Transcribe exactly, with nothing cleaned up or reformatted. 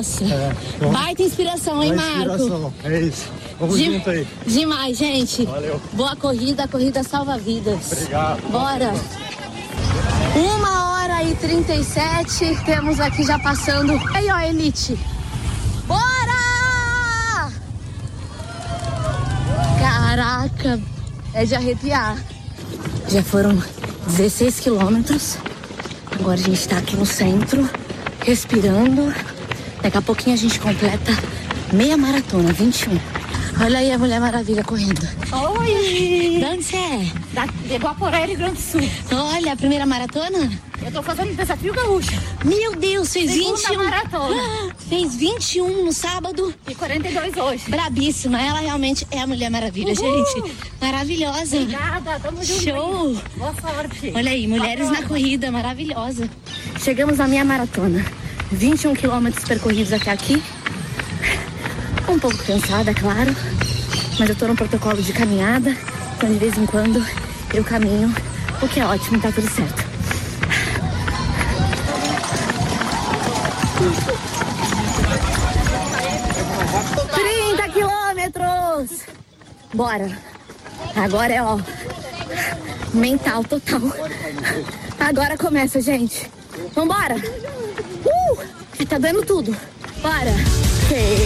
Nossa, É, então, baita inspiração, hein, Marco? Inspiração, é isso. Vamos De- junto aí. Demais, gente. Valeu. Boa corrida, a corrida salva vidas. Obrigado. Bora. Uma hora e trinta e sete, temos aqui já passando. Aí, ó, Elite. Bora! Caraca, é de arrepiar. Já foram dezesseis quilômetros. Agora a gente tá aqui no centro, respirando. Daqui a pouquinho a gente completa meia maratona, vinte e um. Olha aí a Mulher Maravilha correndo. Oi! De onde você é? Da, de Guaporé, Rio Grande do Sul. Olha, a primeira maratona? Eu tô fazendo desafio gaúcho. Meu Deus, fez Segunda vinte e um. maratona. Ah, fez vinte e um no sábado. E quarenta e dois hoje. Brabíssima, ela realmente é a Mulher Maravilha, Uhul. gente. Maravilhosa. Obrigada, tamo junto. Show. Boa sorte. Olha aí, mulheres na corrida, maravilhosa. Chegamos na minha maratona. vinte e um quilômetros percorridos até aqui. Um pouco cansada, claro. Mas eu tô no protocolo de caminhada. Então, de vez em quando, eu caminho. O que é ótimo, tá tudo certo. trinta quilômetros! Bora! Agora é, ó, mental total. Agora começa, gente. Vambora! Uh! Tá dando tudo. Bora! Okay.